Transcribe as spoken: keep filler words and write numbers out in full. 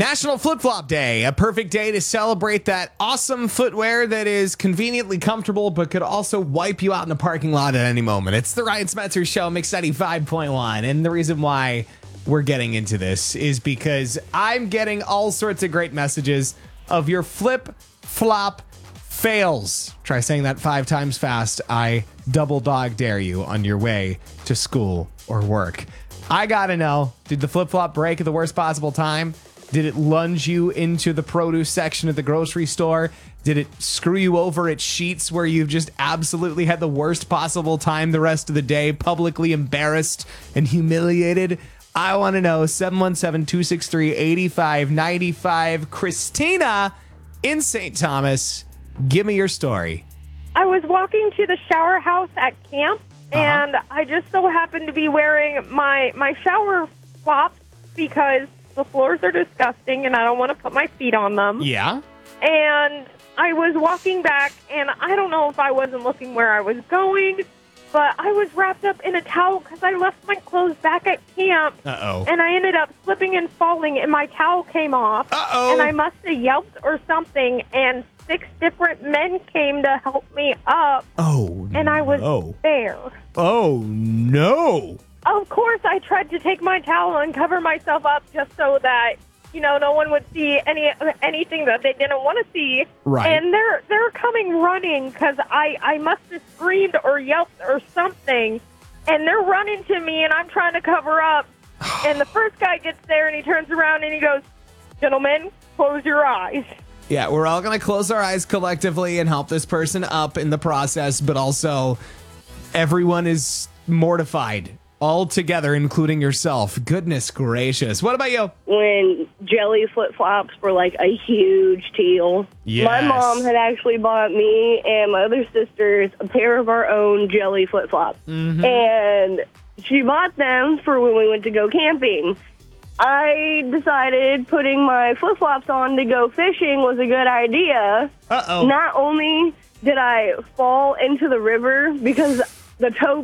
National Flip Flop Day, a perfect day to celebrate that awesome footwear that is conveniently comfortable but could also wipe you out in a parking lot at any moment. It's the Ryan Spencer Show, Mix ninety-five point one. And the reason why we're getting into this is because I'm getting all sorts of great messages of your flip flop fails. Try saying that five times fast. I double dog dare you on your way to school or work. I gotta know, did the flip flop break at the worst possible time? Did it lunge you into the produce section at the grocery store? Did it screw you over at Sheetz where you've just absolutely had the worst possible time the rest of the day, publicly embarrassed and humiliated? I want to know. seven one seven, two six three, eight five nine five. Christina in Saint Thomas, give me your story. I was walking to the shower house at camp, Uh-huh. and I just so happened to be wearing my, my shower flops because the floors are disgusting, and I don't want to put my feet on them. Yeah? And I was walking back, and I don't know if I wasn't looking where I was going, but I was wrapped up in a towel because I left my clothes back at camp. Uh-oh. And I ended up slipping and falling, and my towel came off. Uh-oh. And I must have yelped or something, and six different men came to help me up. Oh, And I was no. there. Oh, no. Of course, I tried to take my towel and cover myself up just so that, you know, no one would see any anything that they didn't want to see. Right. And they're they're coming running because I, I must have screamed or yelped or something. And they're running to me, and I'm trying to cover up. And the first guy gets there, and he turns around, and he goes, "Gentlemen, close your eyes." Yeah, we're all going to close our eyes collectively and help this person up in the process, but also everyone is mortified. All together, including yourself. Goodness gracious. What about you? When jelly flip-flops were like a huge deal. Yes. My mom had actually bought me and my other sisters a pair of our own jelly flip-flops. Mm-hmm. And she bought them for when we went to go camping. I decided putting my flip-flops on to go fishing was a good idea. Uh-oh. Not only did I fall into the river because the toe